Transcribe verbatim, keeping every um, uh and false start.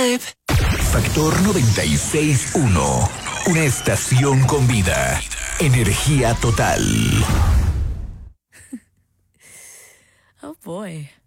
Factor noventa y seis punto uno. Una estación con vida. Energía total. Oh boy.